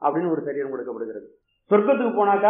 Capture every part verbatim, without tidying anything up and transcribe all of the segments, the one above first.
அப்படின்னு ஒரு சரீரம் கொடுக்கப்படுகிறது. சொர்க்கத்துக்கு போனாக்கா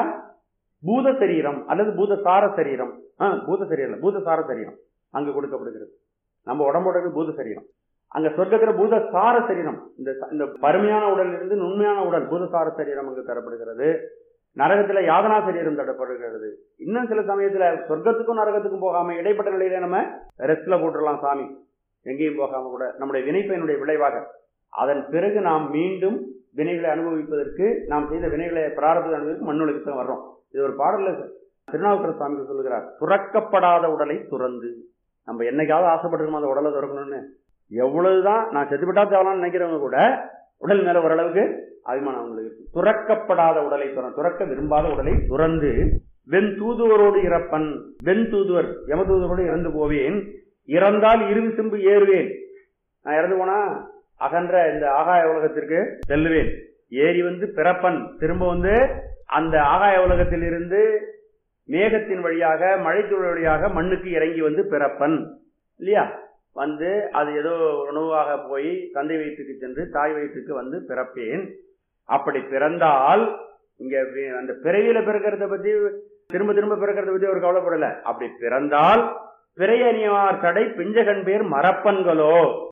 பூத சரீரம் அல்லது பூதசார சரீரம், ஆஹ் பூத சரீரம் பூதசார சரீரம் அங்க கொடுக்கப்படுகிறது. நம்ம உடம்போட பூத சரீரம், அங்க சொர்க்கத்துல பூதசார சரீரம், இந்த இந்த பருமையான உடல் இருந்து நுண்மையான உடல் பூதசார சரீரம் அங்கு தரப்படுகிறது. நரகத்துல யாதனா சரீரம் தரப்படுகிறது. இன்னும் சில சமயத்துல சொர்க்கத்துக்கும் நரகத்துக்கும் போகாம இடைப்பட்ட நிலையில நம்ம ரெஸ்ட்ல போட்டுடலாம் சாமி, எங்கேயும் போகாம கூட நம்முடைய வினைப்பயனுடைய விளைவாக. அதன் பிறகு நாம் மீண்டும் வினைகளை அனுபவிப்பதற்கு, நாம் செய்த வினைகளை பிராரப்த அனுபவிக்கு மண்ணுலகத்துல வர்றோம். இது ஒரு பாடல்ல திருநாவுக்கரசு சுவாமி சொல்லுகிறார், துறக்கப்படாத உடலை துறந்து. நம்ம என்னைக்காவது ஆசைப்பட்டிருக்கோம் அந்த உடலை துறக்கணும்னு. எவ்வளவுதான் நான் செத்துப்பட்டா தேவலான்னு நினைக்கிறவங்க கூட உடல் மேல ஓரளவுக்கு அபிமானம் அவங்களுக்கு. துறக்கப்படாத உடலை துற துறக்க விரும்பாத உடலை துறந்து வெண் தூதுவரோடு இறப்பன், வெண் தூதுவர் யம தூதுவரோடு இறந்து போவேன், இறந்தால் இறுதி சிம்பு ஏறுவேன். நான் இறந்து போனா அகன்ற இந்த ஆகாய உலகத்திற்கு செல்லுவேன். ஏறி வந்து பிறப்பன், திரும்ப வந்து அந்த ஆகாய உலகத்தில் இருந்து மேகத்தின் வழியாக மழைத்துறை வழியாக மண்ணுக்கு இறங்கி வந்து பிறப்பன் இல்லையா. வந்து அது ஏதோ உணவாக போய் தந்தை வயிற்றுக்கு சென்று தாய் வயிற்றுக்கு வந்து பிறப்பேன். அப்படி பிறந்தால் இங்க அந்த பிறவியில பிறக்கிறத பத்தி திரும்ப திரும்ப பிறக்கிறத பத்தி ஒரு கவலைப்படல. அப்படி பிறந்தால் பிறையணியார் தடை பிஞ்சகன் பேர் மரப்பன்களோ.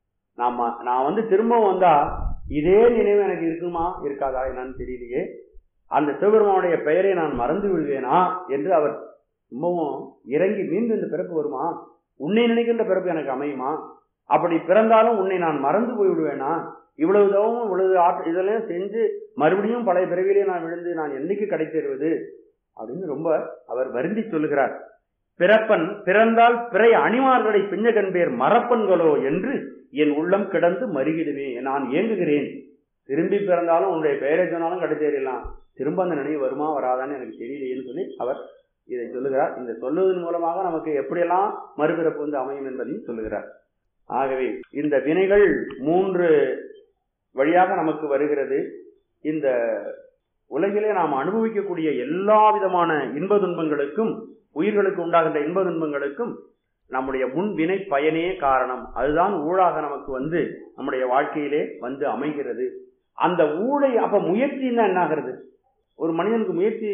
நாம நான் வந்து திரும்பவும் வந்தா இதே நினைவு எனக்கு இருக்குமா இருக்காதா என்னன்னு தெரியலையே, அந்த சிவபெருமானுடைய பெயரை நான் மறந்து விடுவேனா என்று அவர் ரொம்பவும் இறங்கி மீண்டும் இந்த பிறப்பு வருமா, உன்னை நினைக்கின்ற பிறப்பு எனக்கு அமையுமா, அப்படி பிறந்தாலும் உன்னை நான் மறந்து போய் விடுவேனா, இவ்வளவு தவமும் இவ்வளவு ஆற்ற இதெல்லாம் செஞ்சு மறுபடியும் பழைய பிறவிலே நான் விழுந்து நான் என்னைக்கு கடை தேர்வது அப்படின்னு ரொம்ப அவர் வருந்தி சொல்லுகிறார். பிறப்பன் பிறந்தால் பிறை அணிமார்களை பிஞ்சகன் பேர் மரப்பன்களோ என்று என் உள்ளம் கிடந்து மறுகிடுமே, நான் ஏங்குகிறேன். திரும்பி பிறந்தாலும் உன்னுடைய பெயரை சொன்னாலும் கடை தேறிடலாம், திரும்ப அந்த நினைவு வருமா வராதான்னு எனக்கு தெரியலையேன்னு சொல்லி அவர் இதை சொல்லுகிறார். இந்த சொல்லுவதன் மூலமாக நமக்கு எப்படியெல்லாம் மறுபிறப்பு வந்து அமையும் என்பதையும் சொல்லுகிறார். ஆகவே இந்த வினைகள் மூன்று வழியாக நமக்கு வருகிறது. இந்த உலகிலே நாம் அனுபவிக்கக்கூடிய எல்லா விதமான இன்ப துன்பங்களுக்கும், உயிர்களுக்கு உண்டாகின்ற இன்ப துன்பங்களுக்கும் நம்முடைய முன் வினை பயனே காரணம். அதுதான் ஊழாக நமக்கு வந்து நம்முடைய வாழ்க்கையிலே வந்து அமைகிறது. அந்த ஊழை அப்ப முயற்சின்னா என்ன ஆகிறது? ஒரு மனிதனுக்கு முயற்சி,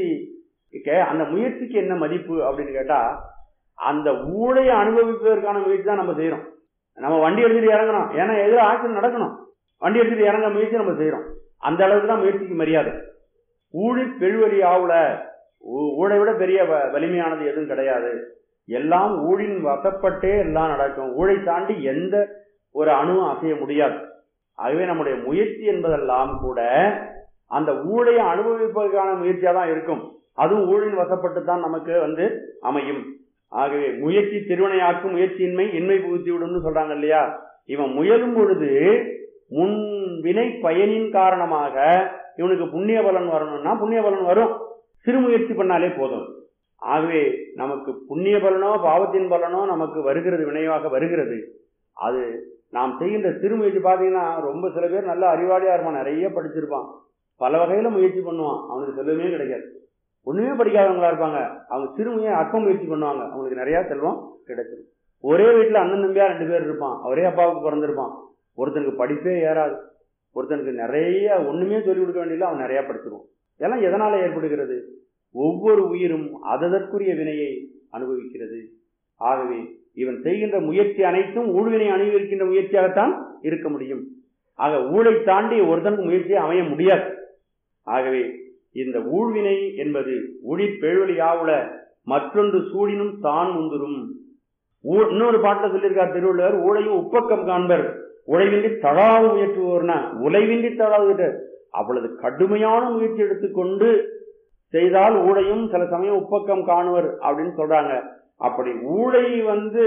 அந்த முயற்சிக்கு என்ன மதிப்பு அப்படின்னு கேட்டா, அந்த ஊழையை அனுபவிப்பதற்கான முயற்சி தான் நம்ம செய்யறோம். நம்ம வண்டி எடுத்துட்டு இறங்கணும், ஏன்னா எதிராக ஆக்சிடென்ட் நடக்கணும், வண்டி எடுத்துட்டு இறங்க முயற்சி நம்ம செய்யறோம். அந்த அளவுக்கு தான் முயற்சிக்கு மரியாதை. ஊழி பெருவழி ஆவுல, ஊழை விட பெரிய வலிமையானது எதுவும் கிடையாது. எல்லாம் ஊழின் வசப்பட்டே எல்லாம் நடக்கும். ஊழை தாண்டி எந்த ஒரு அணுவும் அசைய முடியாது. ஆகவே நம்முடைய முயற்சி என்பதெல்லாம் கூட அந்த ஊழையை அனுபவிப்பதற்கான முயற்சியா தான் இருக்கும். அதுவும் ஊழின் வசப்பட்டு தான் நமக்கு வந்து அமையும். ஆகவே முயற்சி திருவினையாக்கும் முயற்சியின்மை இன்மை புகுத்தி விடும் சொல்றாங்க இல்லையா. இவன் முயலும் பொழுது முன் வினை பயனின் காரணமாக இவனுக்கு புண்ணிய பலன் வரணும்னா புண்ணிய பலன் வரும், சிறு முயற்சி பண்ணாலே போதும். ஆகவே நமக்கு புண்ணிய பலனோ பாவத்தின் பலனோ நமக்கு வருகிறது, வினைவாக வருகிறது. அது நாம் செய்கின்ற சிறு முயற்சி. பார்த்தீங்கன்னா ரொம்ப சில பேர் நல்ல அறிவாளியா இருப்பான், நிறைய படிச்சிருப்பான், பல வகையில முயற்சி பண்ணுவான், அவனுக்கு செல்வமே கிடைக்காது. ஒண்ணுமே படிக்காதவங்களா இருப்பாங்க, அவங்க சிறுமுய அற்ப முயற்சி பண்ணுவாங்க, அவங்களுக்கு நிறைய செல்வம் கிடைச்சிடும். ஒரே வீட்டுல அண்ணன் தம்பியா ரெண்டு பேர் இருப்பான், ஒரே அப்பாவுக்கு பிறந்திருப்பான், ஒருத்தனுக்கு படிப்பே ஏறாது, ஒருத்தனுக்கு நிறைய ஒண்ணுமே சொல்லிக் கொடுக்க வேண்டியதில்லை, அவன் நிறைய படிச்சிருவான். இதெல்லாம் எதனால ஏற்படுகிறது? ஒவ்வொரு உயிரும் அதற்குரிய வினையை அனுபவிக்கிறது. ஆகவே இவன் செய்கின்ற முயற்சி அனைத்தும் ஊழ்வினை அனுபவிக்கின்ற முயற்சியாகத்தான் இருக்க முடியும். ஆக ஊழை தாண்டி ஒருத்தனுக்கு முயற்சியை அமைய முடியாது. ஆகவே இந்த ஊழ்வினை என்பது ஊழி பேழ்வழி ஆவுல மற்றொன்று சூழினும் தான் முந்துரும். இன்னொரு பாட்டில் சொல்லியிருக்கார் திருவள்ளுவர், ஊழையும் உப்பக்கம் காண்பர் உழைவின்றி தழாவு முயற்றுவோர்னா உழைவின்றி தழாவு. அவ்வளவு கடுமையான முயற்சி எடுத்துக்கொண்டு செய்தால் ஊழையும் சில சமயம் உப்பக்கம் காணுவர் அப்படின்னு சொல்றாங்க. அப்படி ஊழை வந்து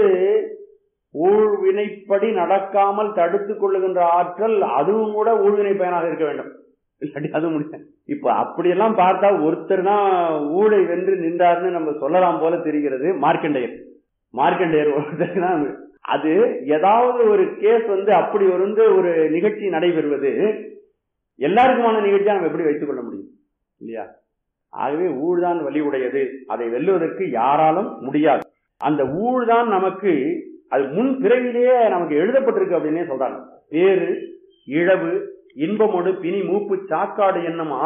ஊழ்வினைப்படி நடக்காமல் தடுத்துக் கொள்ளுகின்ற ஆற்றல் அதுவும் கூட ஊழ்வினை பயனாக இருக்க வேண்டும், இல்லாட்டி அது முடியாது. இப்ப அப்படியெல்லாம் பார்த்தா ஒருத்தர் தான் ஊழை வென்று நின்றார்னு நம்ம சொல்லலாம் போல தெரிகிறது. மார்க்கண்டேயர் மார்க்கண்டேயர் ஒருத்தர் தான். அது ஏதாவது ஒரு கேஸ் வந்து அப்படி வந்து ஒரு நிகழ்ச்சி நடைபெறுவது எல்லாருக்குமான நிகழ்ச்சியா நம்ம எப்படி வைத்துக் கொள்ள முடியும் இல்லையா? ஆகவே ஊழ்தான் வலி உடையது, அதை வெல்லுவதற்கு யாராலும் முடியாது. அந்த ஊழ்தான் நமக்கு அது முன் பிறவிலேயே நமக்கு எழுதப்பட்டிருக்கு அப்படின்னே சொல்றாங்க. பேரு இழவு இன்பமோடு பிணி மூப்பு சாக்காடு என்னும்